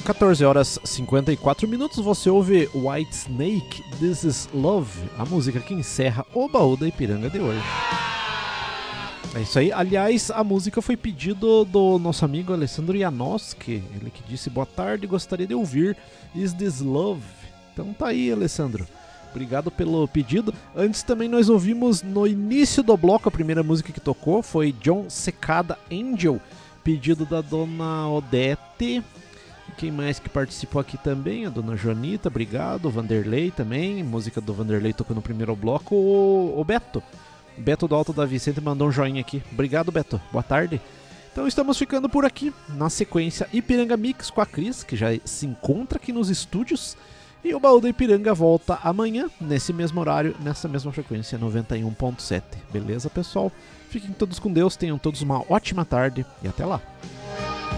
14 horas 54 minutos, você ouve White Snake, This Is Love, a música que encerra o Baú da Ipiranga de hoje. É isso aí. Aliás, a música foi pedido do nosso amigo Alessandro Janoski, ele que disse: boa tarde, gostaria de ouvir Is This Love. Então tá aí, Alessandro. Obrigado pelo pedido. Antes também nós ouvimos no início do bloco, a primeira música que tocou foi John Secada, Angel, pedido da dona Odete. Quem mais que participou aqui também? A dona Jonita, obrigado. O Vanderlei também, música do Vanderlei tocou no primeiro bloco. O Beto. Beto do Alto da Vicente mandou um joinha aqui. Obrigado, Beto. Boa tarde. Então estamos ficando por aqui. Na sequência, Ipiranga Mix com a Cris, que já se encontra aqui nos estúdios. E o Baú da Ipiranga volta amanhã, nesse mesmo horário, nessa mesma frequência, 91.7. Beleza, pessoal? Fiquem todos com Deus, tenham todos uma ótima tarde e até lá.